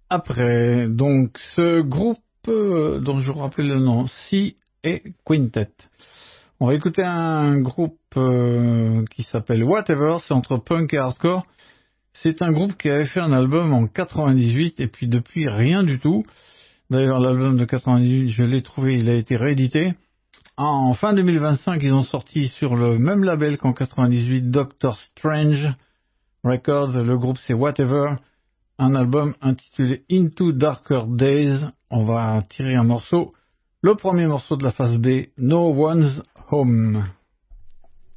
après. Donc, ce groupe dont je vous rappelle le nom, Sea et Quintet. On va écouter un groupe qui s'appelle Whatever, c'est entre punk et hardcore. C'est un groupe qui avait fait un album en 98 et puis depuis rien du tout. D'ailleurs, l'album de 98, je l'ai trouvé, il a été réédité. En fin 2025, ils ont sorti sur le même label qu'en 98, Doctor Strange Records. Le groupe c'est Whatever, un album intitulé Into Darker Days. On va tirer un morceau, le premier morceau de la phase B, No One's Home.